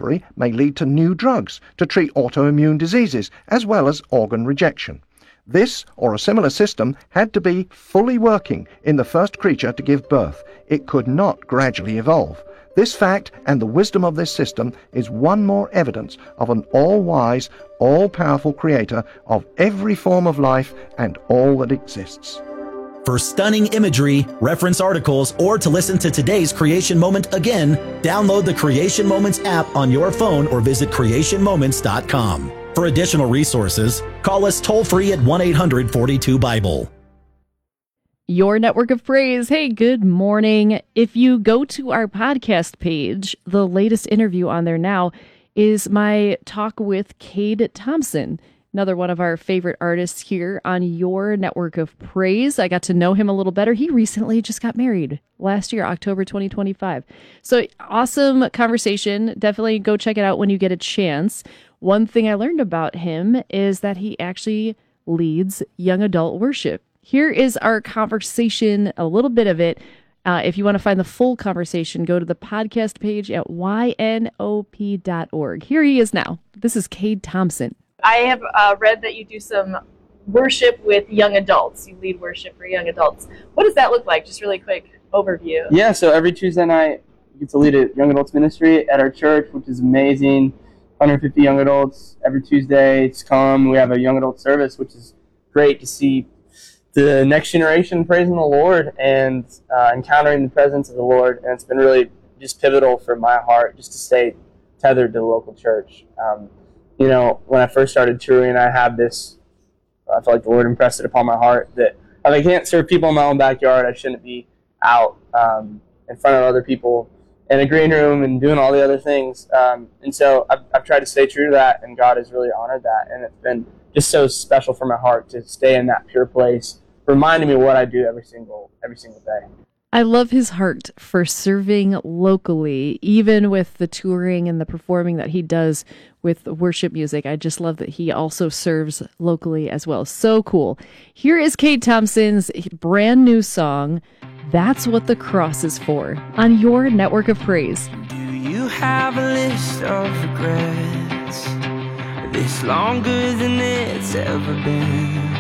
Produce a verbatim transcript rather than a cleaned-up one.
discovery may lead to new drugs to treat autoimmune diseases as well as organ rejection. This, or a similar system, had to be fully working in the first creature to give birth. It could not gradually evolve. This fact and the wisdom of this system is one more evidence of an all-wise, all-powerful creator of every form of life and all that exists. For stunning imagery, reference articles, or to listen to today's Creation Moment again, download the Creation Moments app on your phone or visit creation moments dot com. For additional resources, call us toll-free at one eight hundred forty-two Bible. Your network of praise. Hey, good morning. If you go to our podcast page, the latest interview on there now is my talk with Cade Thompson, another one of our favorite artists here on your network of praise. I got to know him a little better. He recently just got married last year, October twenty twenty-five. So awesome conversation. Definitely go check it out when you get a chance. One thing I learned about him is that he actually leads young adult worship. Here is our conversation, a little bit of it. Uh, if you want to find the full conversation, go to the podcast page at y n o p dot org. Here he is now. This is Cade Thompson. I have uh, read that you do some worship with young adults. You lead worship for young adults. What does that look like? Just really quick overview. Yeah, so every Tuesday night, you get to lead a young adults ministry at our church, which is amazing. one hundred fifty young adults every Tuesday to come. We have a young adult service, which is great to see the next generation praising the Lord and uh, encountering the presence of the Lord. And it's been really just pivotal for my heart just to stay tethered to the local church. Um, you know, when I first started touring, I had this, I felt like the Lord impressed it upon my heart that if I can't serve people in my own backyard, I shouldn't be out um, in front of other people in a green room and doing all the other things. Um, and so I've, I've tried to stay true to that, and God has really honored that. And it's been just so special for my heart to stay in that pure place, reminding me what I do every single every single day. I love his heart for serving locally, even with the touring and the performing that he does with worship music. I just love that he also serves locally as well. So cool. Here is Cade Thompson's brand new song, That's What the Cross Is For, on your network of praise. Do you have a list of regrets? This longer than it's ever been?